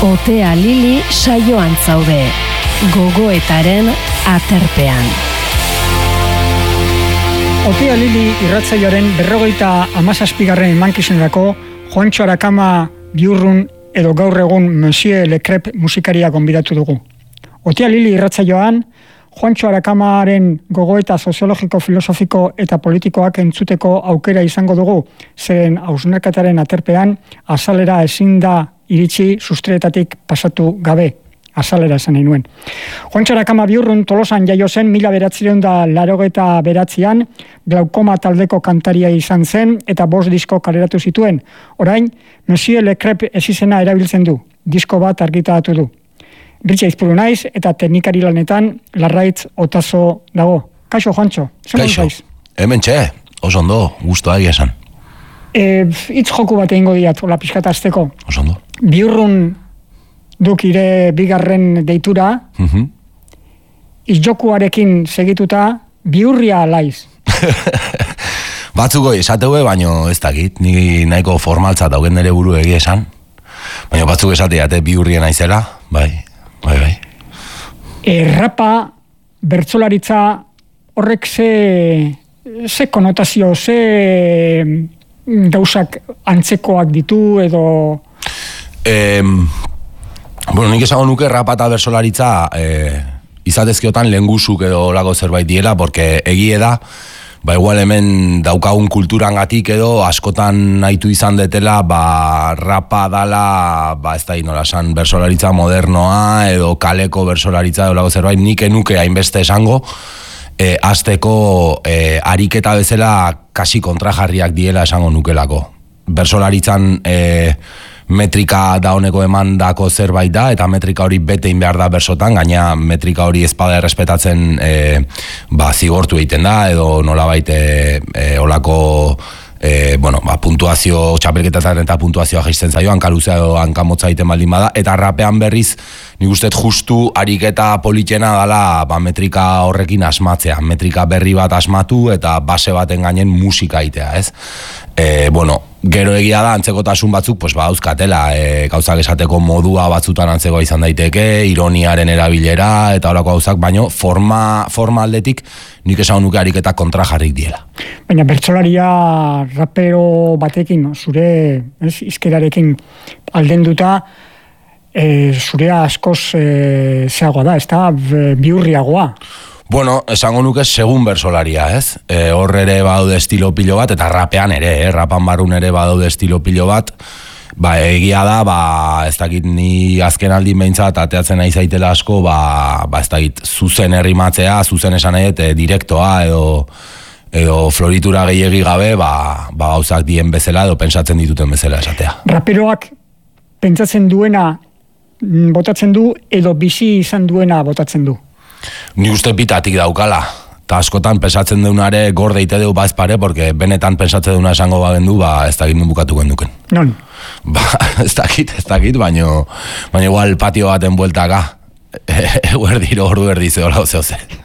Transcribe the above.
Otea Lili saioan zaude, gogoetaren aterpean. Otea Lili irratsaioaren 57. emankizunerako Juantxo Arakama Biurrun edo gaur egun Monsieur Le Crep musikaria gonbidatu dugu. Otea Lili irratsaioan Juantxo Arakamaren gogoeta soziologiko, filosofiko eta politikoak entzuteko aukera izango dugu, zeren hausnarketaren aterpean azalera ezin da iritsi sustretatik pasatu gabe, azalera esan nahi nuen. Juantxo Arakama Biurrun Tolosan jaio zen 1989an, glaukoma taldeko kantaria izan zen eta 5 disko kaleratu zituen. Orain, Monsieur Le Crep ezizena erabiltzen du, disko bat argitaratu du. Ritxe izpuru naiz eta teknikari lanetan Larraitz Otazo dago. Kaixo, Juantxo. Kaixo, hemen txe, oso ondo, guztua egia esan. Itz joku bat egingo diat, hola pixkat azteko. Oso ondo. Biurrun duk ire bigarren deitura, izjokuarekin segituta, biurria alaiz. Batzuko esateue, baino ez dakit, ni nahiko formaltza daugen nire buru egia esan. Baina batzuk esateate biurrien naizela, bai. Rapa, bertsolaritza, horrek ze konotazio, ze gauzak antzekoak ditu edo... Nik esango nuke rapa eta bertsolaritza izatezkiotan lehengusuk edo lago zerbait diela, porque egie da, igual hemen daukagun kulturangatik edo askotan nahitu izan detela, rapa dala, ez da inola esan, bertsolaritza modernoa edo kaleko bertsolaritza edo lago zerbait, nik enuke hainbeste esango, azteko ariketa bezala kasi kontrajarriak diela esango nukelako. Bertsolaritzan metrika dauneko emandako zerbait da, eta metrika hori betein behar da bersotan, gaina metrika hori ezpada errespetatzen zigortu egiten da, edo nolabait olako puntuazio, txapelketatan eta puntuazioa jaisten zaio, hankaluzea edo hankamotza egiten baldin bada, eta rapean berriz, nik uste justu ariketa politxena dala metrika horrekin asmatzea, metrika berri bat asmatu eta base baten gainen musika egitea, ez? Gero egia da, antzekotasun batzuk, dauzkatela, gauzak esateko modua batzutan antzekoa izan daiteke, ironiaren erabilera, eta horako gauzak, baino forma aldetik nik esan nuke ariketa kontrajarrik diela. Baina bertsolaria rapero batekin, zure izkerarekin aldenduta, zurea askoz zeagoa da, ez da biurriagoa. Esango nuke segun bersolaria, ez? Hor ere badaude estilo pilo bat, eta rapean ere, rapan barrun ere badaude estilo pilo bat. Egia da, ez dakit ni azken aldin behintzat, ateatzen nahi zaitela asko, ez dakit zuzen errimatzea, zuzen esan nahi, direktoa edo floritura gehiegi gabe, gauzak dien bezala edo pentsatzen dituten bezala esatea. Raperoak pentsatzen duena botatzen du, edo bizi izan duena botatzen du? Ni uste bitatik daukala, eta askotan pensatzen deunare gorde ite deu ez pare, porque benetan pensatzen deuna esango bagendu, ez dakit nun bukatu genduken. Non? Ez dakit, baino igual patio baten bueltaka, eguerdiro ordu erdi zehola oze.